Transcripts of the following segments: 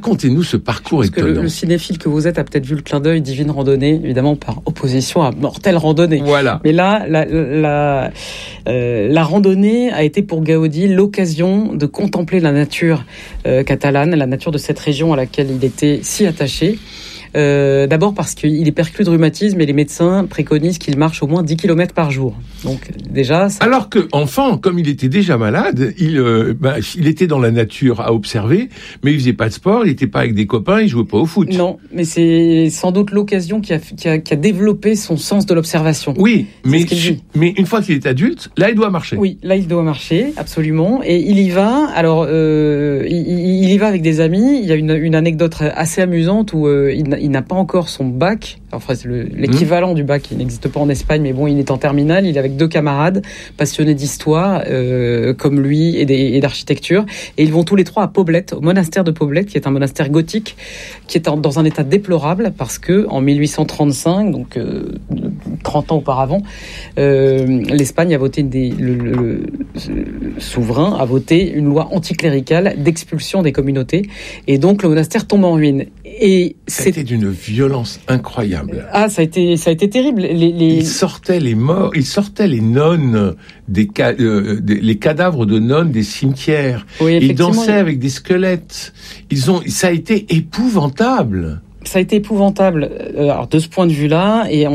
racontez-nous ce parcours étonnant. Le cinéphile que vous êtes a peut-être vu le clin d'œil Divine Randonnée, évidemment par opposition à Mortelle Randonnée. Voilà. Mais là, la randonnée a été pour Gaudi l'occasion de contempler la nature catalane, la nature de cette région à laquelle il était si attaché. D'abord parce qu'il est perclus de rhumatisme et les médecins préconisent qu'il marche au moins 10 km par jour. Donc déjà... Alors qu'enfant, comme il était déjà malade, il était dans la nature à observer, mais il faisait pas de sport, il n'était pas avec des copains, il jouait pas au foot. Non, mais c'est sans doute l'occasion qui a développé son sens de l'observation. Oui, mais une fois qu'il est adulte, là il doit marcher. Oui, là il doit marcher, absolument. Et il y va, alors il y va avec des amis. Il y a une anecdote assez amusante où il n'a pas encore son bac. Enfin, c'est l'équivalent du bac. Il n'existe pas en Espagne, mais bon, il est en terminale. Il est avec 2 camarades passionnés d'histoire, comme lui, et d'architecture. Et ils vont tous les 3 à Poblet, au monastère de Poblet, qui est un monastère gothique, qui est dans un état déplorable, parce que en 1835, donc 30 ans auparavant, l'Espagne a voté, le souverain a voté une loi anticléricale d'expulsion des communautés. Et donc, le monastère tombe en ruine. Et c'était d'une violence incroyable. Ah, ça a été terrible. Ils sortaient les morts, ils sortaient les nonnes les cadavres de nonnes des cimetières. Oui, ils dansaient avec des squelettes. Ça a été épouvantable. Ça a été épouvantable. Alors de ce point de vue-là, et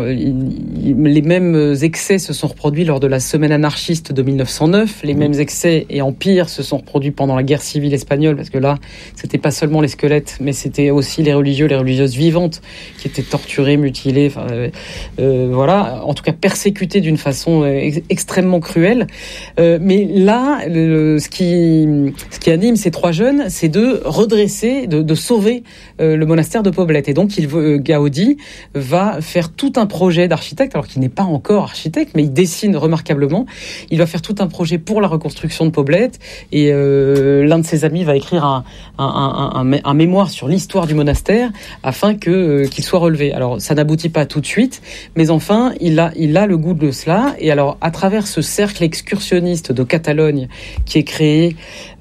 les mêmes excès se sont reproduits lors de la semaine anarchiste de 1909. Les mêmes excès et empires se sont reproduits pendant la guerre civile espagnole, parce que là, c'était pas seulement les squelettes, mais c'était aussi les religieuses vivantes qui étaient torturées, mutilées. Voilà, en tout cas persécutées d'une façon extrêmement cruelle. Mais là, ce qui anime ces 3 jeunes, c'est de redresser, de sauver le monastère de Poblet. Et donc, Gaudi va faire tout un projet d'architecte, alors qu'il n'est pas encore architecte, mais il dessine remarquablement. Il va faire tout un projet pour la reconstruction de Poblet, et l'un de ses amis va écrire un mémoire sur l'histoire du monastère afin qu'il soit relevé. Alors, ça n'aboutit pas tout de suite, mais enfin, il a le goût de cela. Et alors, à travers ce cercle excursionniste de Catalogne qui est créé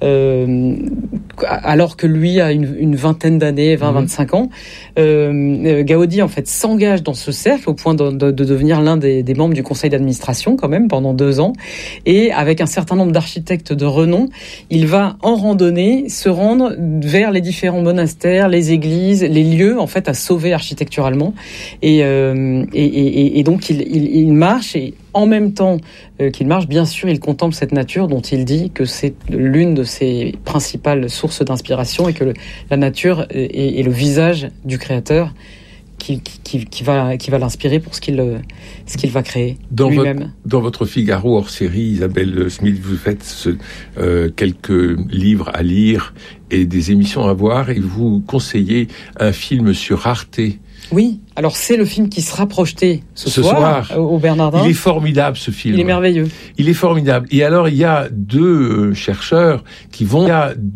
alors que lui a une vingtaine d'années, 20-25 ans, Gaudi en fait s'engage dans ce cercle au point de devenir l'un des membres du conseil d'administration quand même pendant 2 ans, et avec un certain nombre d'architectes de renom, il va en randonnée se rendre vers les différents monastères, les églises, les lieux en fait à sauver architecturalement, et donc il marche, et en même temps qu'il marche, bien sûr, il contemple cette nature dont il dit que c'est l'une de ses principales sources d'inspiration, et que la nature est le visage du créateur qui va l'inspirer pour ce qu'il va créer lui-même. Dans votre Figaro hors série, Isabelle Smith, vous faites quelques livres à lire et des émissions à voir, et vous conseillez un film sur Arte. Oui, alors c'est le film qui sera projeté ce soir au Bernardin. Il est formidable, ce film. Il est merveilleux. Il est formidable. Et alors, il y a 2 chercheurs qui vont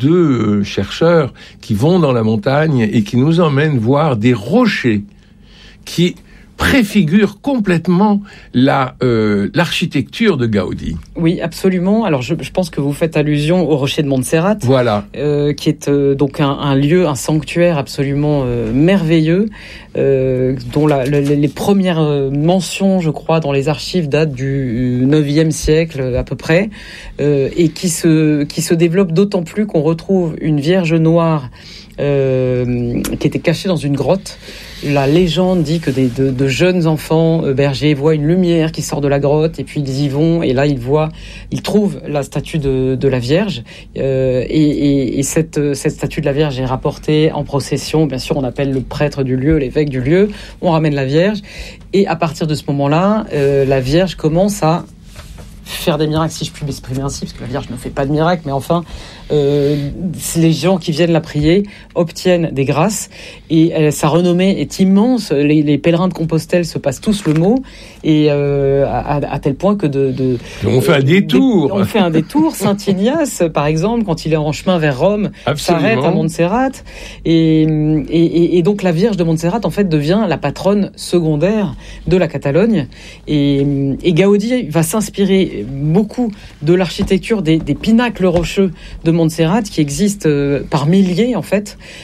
dans la montagne et qui nous emmènent voir des rochers qui préfigure complètement l'architecture de Gaudi. Oui, absolument. Alors, je pense que vous faites allusion au rocher de Montserrat. Voilà. Qui est donc un lieu, un sanctuaire absolument merveilleux, dont les premières mentions, je crois, dans les archives datent du 9e siècle à peu près, et qui se développe d'autant plus qu'on retrouve une Vierge noire qui était cachée dans une grotte. La légende dit que de jeunes enfants bergers voient une lumière qui sort de la grotte, et puis ils y vont, et là ils trouvent la statue de la Vierge, et cette statue de la Vierge est rapportée en procession. Bien sûr, on appelle le prêtre du lieu, l'évêque du lieu, on ramène la Vierge, et à partir de ce moment-là, la Vierge commence à faire des miracles, si je puis m'exprimer ainsi, parce que la Vierge ne fait pas de miracles, mais enfin, les gens qui viennent la prier obtiennent des grâces, et sa renommée est immense. Les pèlerins de Compostelle se passent tous le mot, et à tel point que on fait un détour. On fait un détour. Saint Ignace, par exemple, quand il est en chemin vers Rome, s'arrête à Montserrat, et donc la Vierge de Montserrat en fait devient la patronne secondaire de la Catalogne, et Gaudi va s'inspirer beaucoup de l'architecture des pinacles rocheux de Montserrat, qui existent par milliers en fait,